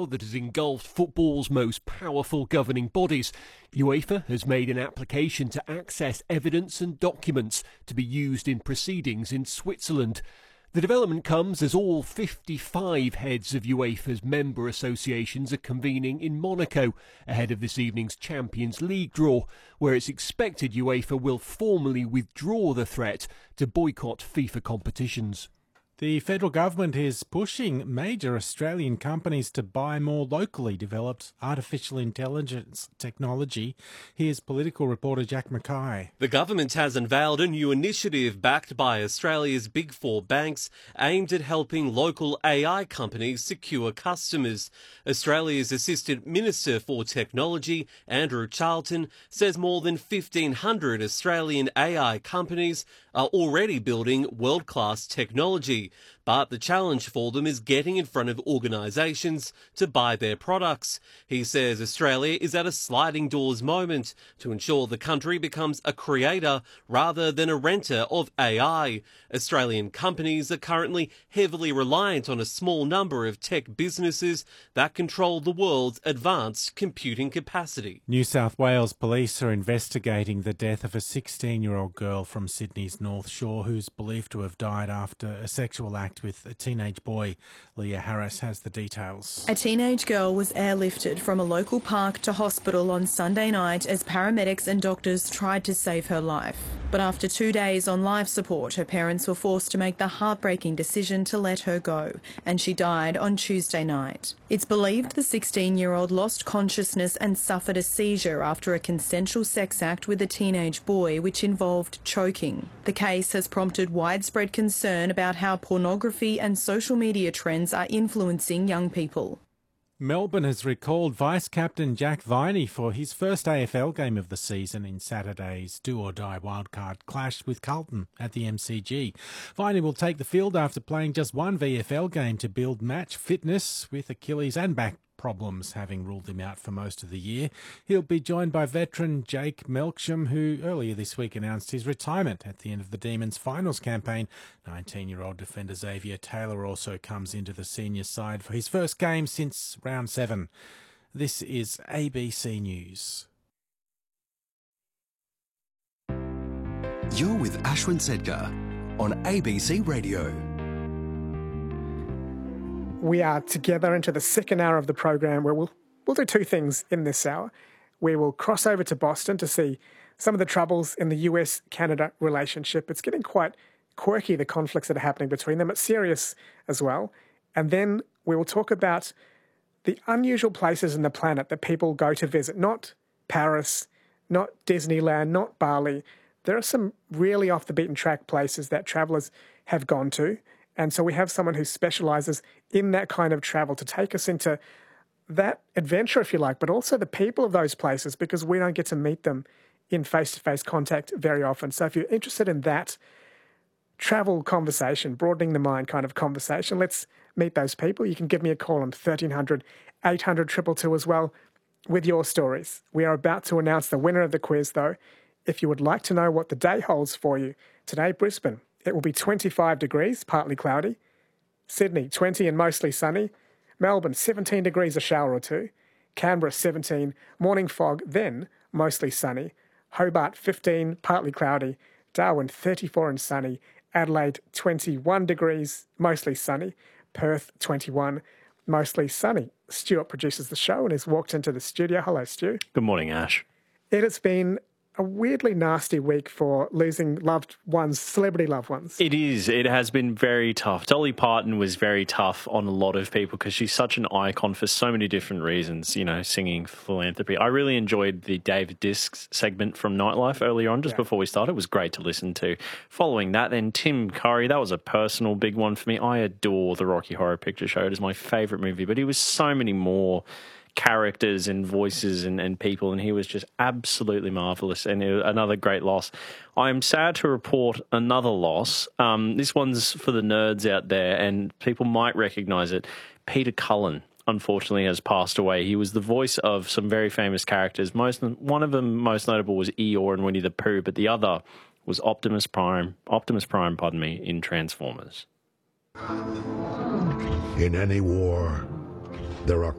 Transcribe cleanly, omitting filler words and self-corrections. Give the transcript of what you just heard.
row that has engulfed football's most powerful governing bodies. UEFA has made an application to access evidence and documents to be used in proceedings in Switzerland. The development comes as all 55 heads of UEFA's member associations are convening in Monaco ahead of this evening's Champions League draw, where it's expected UEFA will formally withdraw the threat to boycott FIFA competitions. The federal government is pushing major Australian companies to buy more locally developed artificial intelligence technology. Here's political reporter Jack Mackay. The government has unveiled a new initiative backed by Australia's Big Four banks aimed at helping local AI companies secure customers. Australia's Assistant Minister for Technology, Andrew Charlton, says more than 1,500 Australian AI companies are already building world-class technology. But the challenge for them is getting in front of organisations to buy their products. He says Australia is at a sliding doors moment to ensure the country becomes a creator rather than a renter of AI. Australian companies are currently heavily reliant on a small number of tech businesses that control the world's advanced computing capacity. New South Wales police are investigating the death of a 16-year-old girl from Sydney's North Shore who's believed to have died after a sexual act with a teenage boy. Leah Harris has the details. A teenage girl was airlifted from a local park to hospital on Sunday night as paramedics and doctors tried to save her life. But after 2 days on life support, her parents were forced to make the heartbreaking decision to let her go, and she died on Tuesday night. It's believed the 16-year-old lost consciousness and suffered a seizure after a consensual sex act with a teenage boy, which involved choking. The case has prompted widespread concern about how pornography and social media trends are influencing young people. Melbourne has recalled vice-captain Jack Viney for his first AFL game of the season in Saturday's do-or-die wildcard clash with Carlton at the MCG. Viney will take the field after playing just one VFL game to build match fitness, with Achilles and back problems having ruled him out for most of the year. He'll be joined by veteran Jake Melksham, who earlier this week announced his retirement at the end of the Demons finals campaign. 19-year-old defender Xavier Taylor also comes into the senior side for his first game since round 7. This is ABC News. You're with Ashwin Sedgar on ABC Radio. We are together into the second hour of the program where we'll do two things in this hour. We will cross over to Boston to see some of the troubles in the US-Canada relationship. It's getting quite quirky, the conflicts that are happening between them. It's serious as well. And then we will talk about the unusual places in the planet that people go to visit. Not Paris, not Disneyland, not Bali. There are some really off-the-beaten-track places that travellers have gone to. And so we have someone who specialises in that kind of travel to take us into that adventure, if you like, but also the people of those places, because we don't get to meet them in face-to-face contact very often. So if you're interested in that travel conversation, broadening the mind kind of conversation, let's meet those people. You can give me a call on 1300 800 222 as well with your stories. We are about to announce the winner of the quiz, though. If you would like to know what the day holds for you, today, Brisbane, it will be 25 degrees, partly cloudy. Sydney, 20 and mostly sunny. Melbourne, 17 degrees, a shower or two. Canberra, 17, morning fog, then mostly sunny. Hobart, 15, partly cloudy. Darwin, 34 and sunny. Adelaide, 21 degrees, mostly sunny. Perth, 21, mostly sunny. Stuart produces the show and has walked into the studio. Hello, Stu. Good morning, Ash. It has been a weirdly nasty week for losing loved ones, celebrity loved ones. It is. It has been very tough. Dolly Parton was very tough on a lot of people because she's such an icon for so many different reasons, you know, singing philanthropy. I really enjoyed the David Discs segment from Nightlife earlier on, just before we started. It was great to listen to. Following that, then Tim Curry, that was a personal big one for me. I adore the Rocky Horror Picture Show. It is my favourite movie, but he was so many more characters and voices and people, and he was just absolutely marvellous, and it was another great loss. I'm sad to report another loss. This one's for the nerds out there, and people might recognise it. Peter Cullen, unfortunately, has passed away. He was the voice of some very famous characters. One of them, most notable, was Eeyore and Winnie the Pooh, but the other was Optimus Prime, in Transformers. In any war, there are